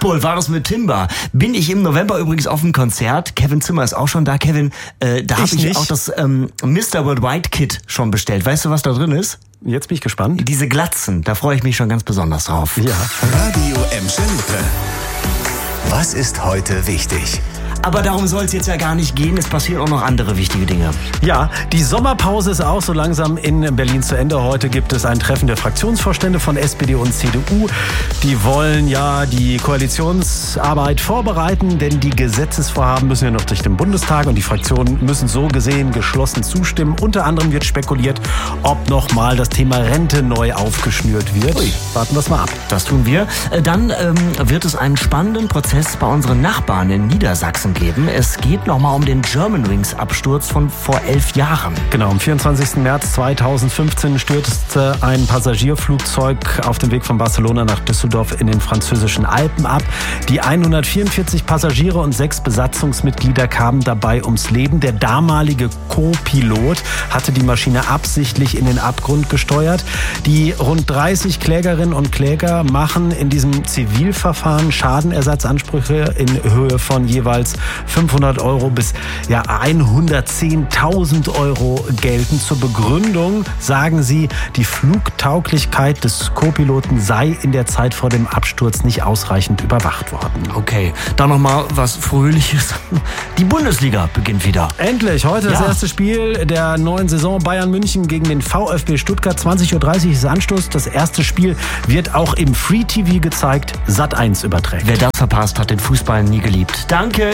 Nordpol war das mit Timber. Bin ich im November übrigens auf dem Konzert. Kevin Zimmer ist auch schon da. Kevin, da habe ich auch das Mr. Worldwide Kit schon bestellt. Weißt du, was da drin ist? Jetzt bin ich gespannt. Diese Glatzen, da freue ich mich schon ganz besonders drauf. Ja. Radio Emscher Lippe. Was ist heute wichtig? Aber darum soll es jetzt ja gar nicht gehen. Es passieren auch noch andere wichtige Dinge. Ja, die Sommerpause ist auch so langsam in Berlin zu Ende. Heute gibt es ein Treffen der Fraktionsvorstände von SPD und CDU. Die wollen ja die Koalitionsarbeit vorbereiten, denn die Gesetzesvorhaben müssen ja noch durch den Bundestag und die Fraktionen müssen so gesehen geschlossen zustimmen. Unter anderem wird spekuliert, ob nochmal das Thema Rente neu aufgeschnürt wird. Warten wir es mal ab. Das tun wir. Dann wird es einen spannenden Prozess bei unseren Nachbarn in Niedersachsen geben. Es geht nochmal um den Germanwings-Absturz von vor 11 Jahren. Genau, am 24. März 2015 stürzte ein Passagierflugzeug auf dem Weg von Barcelona nach Düsseldorf in den französischen Alpen ab. Die 144 Passagiere und 6 Besatzungsmitglieder kamen dabei ums Leben. Der damalige Co-Pilot hatte die Maschine absichtlich in den Abgrund gesteuert. Die rund 30 Klägerinnen und Kläger machen in diesem Zivilverfahren Schadenersatzansprüche in Höhe von jeweils 500 € bis 110.000 € gelten. Zur Begründung sagen sie, die Flugtauglichkeit des Co-Piloten sei in der Zeit vor dem Absturz nicht ausreichend überwacht worden. Okay, dann nochmal was Fröhliches. Die Bundesliga beginnt wieder. Endlich, heute das erste Spiel der neuen Saison. Bayern München gegen den VfB Stuttgart. 20.30 Uhr ist Anstoß. Das erste Spiel wird auch im Free TV gezeigt. Sat.1 überträgt. Wer das verpasst, hat den Fußball nie geliebt. Danke.